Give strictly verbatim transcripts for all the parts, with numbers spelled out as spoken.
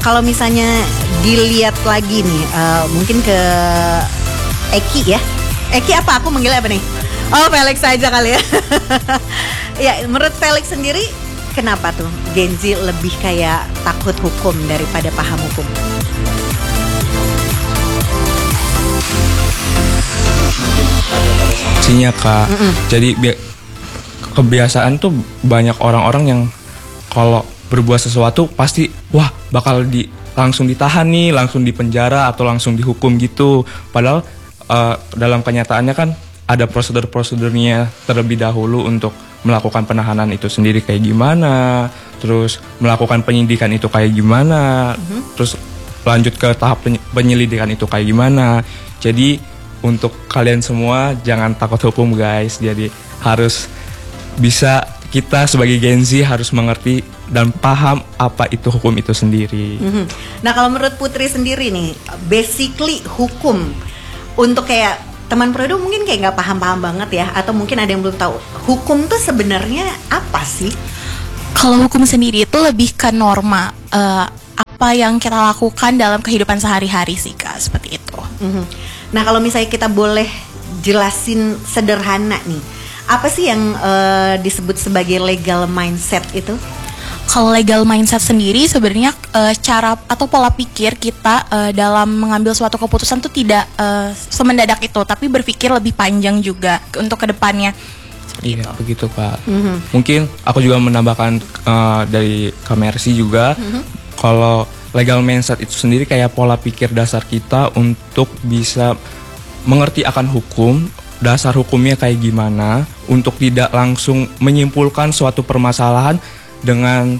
kalau misalnya dilihat lagi nih, uh, mungkin ke Eki ya. Eki apa? Aku manggilnya apa nih? Oh, Felix aja kali ya. Ya, menurut Felix sendiri, kenapa tuh Gen Z lebih kayak takut hukum daripada paham hukum? Sinya Kak. Mm-mm. Jadi bi- kebiasaan tuh banyak orang-orang yang kalau berbuat sesuatu pasti wah bakal di langsung ditahan nih, langsung dipenjara atau langsung dihukum gitu. Padahal uh, dalam kenyataannya kan ada prosedur-prosedurnya terlebih dahulu untuk melakukan penahanan itu sendiri kayak gimana, terus melakukan penyidikan itu kayak gimana, mm-hmm. terus lanjut ke tahap penyelidikan itu kayak gimana. Jadi untuk kalian semua jangan takut hukum guys. Jadi harus bisa, kita sebagai Gen Z harus mengerti dan paham apa itu hukum itu sendiri. Mm-hmm. Nah kalau menurut Putri sendiri nih, basically hukum untuk kayak teman Prodo mungkin kayak nggak paham-paham banget ya, atau mungkin ada yang belum tahu hukum tuh sebenarnya apa sih? Kalau hukum sendiri itu lebih ke norma, uh, apa yang kita lakukan dalam kehidupan sehari-hari sih Kak, seperti itu. Mm-hmm. Nah kalau misalnya kita boleh jelasin sederhana nih, apa sih yang uh, disebut sebagai legal mindset itu? Kalau legal mindset sendiri sebenarnya uh, cara atau pola pikir kita uh, dalam mengambil suatu keputusan tuh tidak uh, semendadak itu, tapi berpikir lebih panjang juga untuk kedepannya. Iya itu. Begitu Kak. Mm-hmm. Mungkin aku juga menambahkan uh, dari Kamersi juga, mm-hmm. kalau legal mindset itu sendiri kayak pola pikir dasar kita untuk bisa mengerti akan hukum, dasar hukumnya kayak gimana, untuk tidak langsung menyimpulkan suatu permasalahan dengan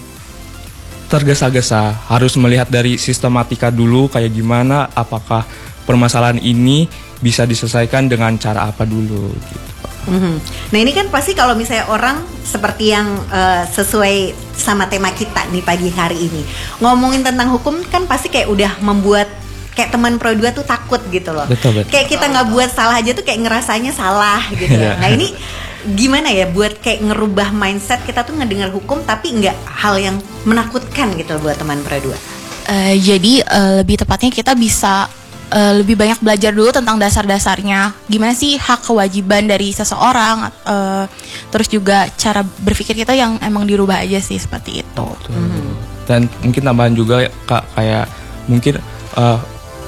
tergesa-gesa. Harus melihat dari sistematika dulu kayak gimana, apakah permasalahan ini bisa diselesaikan dengan cara apa dulu gitu. Mm-hmm. Nah ini kan pasti kalau misalnya orang seperti yang uh, sesuai sama tema kita nih pagi hari ini ngomongin tentang hukum kan pasti kayak udah membuat kayak teman Pro dua tuh takut gitu loh. Betul, betul. Kayak kita nggak buat salah aja tuh kayak ngerasanya salah gitu. Nah ini gimana ya buat kayak ngerubah mindset kita tuh ngedengar hukum tapi nggak hal yang menakutkan gitu buat teman Pro dua. Uh, jadi uh, lebih tepatnya kita bisa uh, lebih banyak belajar dulu tentang dasar-dasarnya. Gimana sih hak kewajiban dari seseorang, uh, terus juga cara berpikir kita yang emang dirubah aja sih seperti itu. Mm-hmm. Dan mungkin tambahan juga Kak, kayak mungkin uh,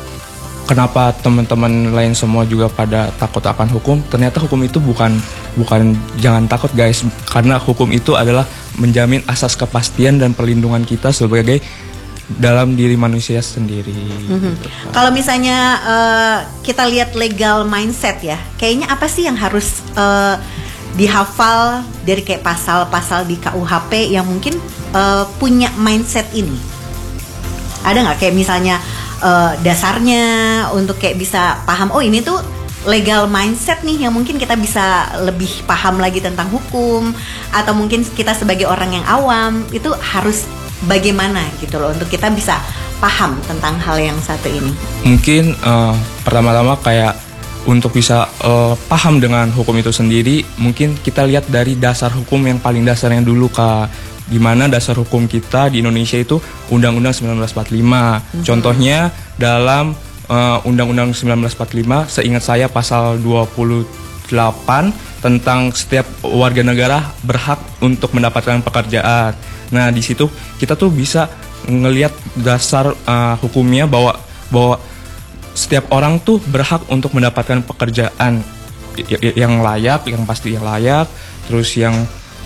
kenapa teman-teman lain semua juga pada takut akan hukum? Ternyata hukum itu bukan bukan jangan takut guys, karena hukum itu adalah menjamin asas kepastian dan perlindungan kita sebagai dalam diri manusia sendiri. Mm-hmm. Gitu. Kalau misalnya uh, kita lihat legal mindset ya, kayaknya apa sih yang harus uh, dihafal dari kayak pasal-pasal di K U H P yang mungkin uh, punya mindset ini? Ada nggak kayak misalnya Uh, dasarnya untuk kayak bisa paham, oh ini tuh legal mindset nih yang mungkin kita bisa lebih paham lagi tentang hukum, atau mungkin kita sebagai orang yang awam itu harus bagaimana gitu loh untuk kita bisa paham tentang hal yang satu ini. Mungkin uh, pertama-tama kayak untuk bisa uh, paham dengan hukum itu sendiri, mungkin kita lihat dari dasar hukum yang paling dasarnya dulu Kak. Di mana dasar hukum kita di Indonesia itu Undang-Undang sembilan belas empat puluh lima. Mm-hmm. Contohnya dalam uh, Undang-Undang sembilan belas empat puluh lima, seingat saya pasal dua puluh delapan tentang setiap warga negara berhak untuk mendapatkan pekerjaan. Nah, di situ kita tuh bisa ngelihat dasar uh, hukumnya bahwa bahwa setiap orang tuh berhak untuk mendapatkan pekerjaan y- yang layak, yang pasti yang layak, terus yang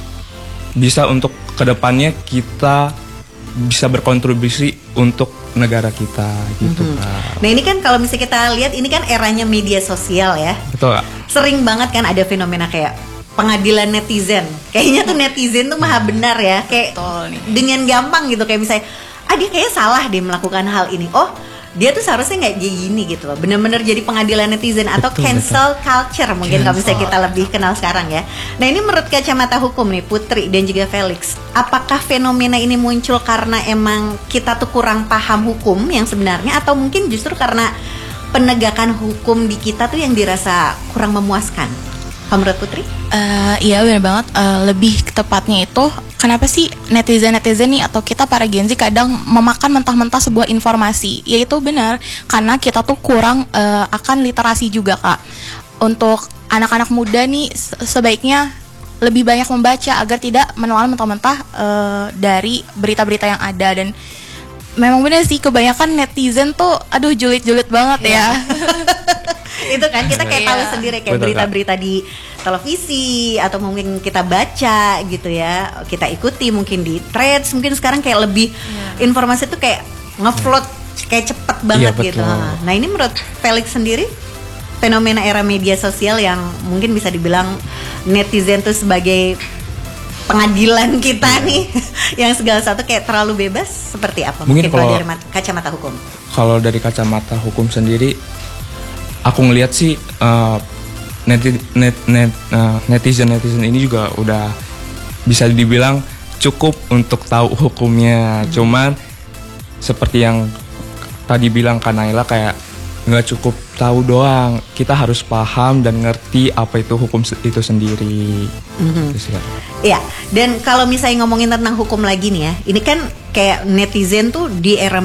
bisa untuk kedepannya kita bisa berkontribusi untuk negara kita gitu mm-hmm. Kak. Nah ini kan kalau misalnya kita lihat ini kan eranya media sosial ya. Betul Kak. Sering banget kan ada fenomena kayak pengadilan netizen. Kayaknya tuh netizen tuh maha benar ya. Kayak dengan gampang gitu kayak misalnya, ah dia kayaknya salah deh melakukan hal ini. Oh dia tuh seharusnya nggak jadi gini gitu loh. Bener-bener jadi pengadilan netizen atau betul, cancel betul. culture mungkin kalau misalnya kita lebih kenal sekarang ya. Nah ini menurut kacamata hukum nih Putri dan juga Felix, apakah fenomena ini muncul karena emang kita tuh kurang paham hukum yang sebenarnya, atau mungkin justru karena penegakan hukum di kita tuh yang dirasa kurang memuaskan? Kalau menurut Putri? Eh, iya benar banget. Eh, lebih tepatnya itu kenapa sih netizen-netizen nih atau kita para Gen Z kadang memakan mentah-mentah sebuah informasi? Yaitu benar karena kita tuh kurang eh, akan literasi juga Kak. Untuk anak-anak muda nih se- sebaiknya lebih banyak membaca agar tidak menelan mentah-mentah eh, dari berita-berita yang ada. Dan memang benar sih kebanyakan netizen tuh aduh julid-julid banget ya. Itu kan kita kayak Iya. tahu sendiri kayak Betul, berita-berita di televisi atau mungkin kita baca gitu ya, kita ikuti mungkin di threads, mungkin sekarang kayak lebih informasi tuh kayak ngefloat kayak cepet banget Iya, gitu. betul. Nah ini menurut Felix sendiri fenomena era media sosial yang mungkin bisa dibilang netizen tuh sebagai pengadilan kita nih yang segala satu kayak terlalu bebas seperti apa? Mungkin kalau kalau- dari mat- kacamata hukum. Kalau dari kacamata hukum sendiri, aku ngelihat sih uh, neti- net, net, uh, netizen-netizen ini juga udah bisa dibilang cukup untuk tahu hukumnya. Cuman seperti yang tadi bilang Kak Naila, kayak nggak cukup tahu doang, kita harus paham dan ngerti apa itu hukum se- itu sendiri. Gitu sih, Kak. Iya, dan kalau misalnya ngomongin tentang hukum lagi nih ya, ini kan kayak netizen tuh di era